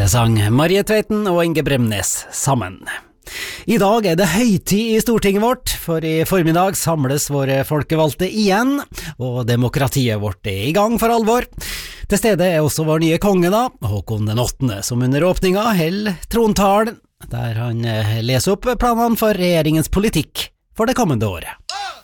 Det sang Marie Tveiten og Inge Bremnes sammen. I dag er det høytid i Stortinget vårt, for i formiddag samles våre folkevalgte igjen, og demokratiet vårt er i gang for alvor. Til stede er også vår nye konge da, Håkon den 8., som under åpninga held trontalen, der han leser opp planene for regjeringens politikk for det kommende året.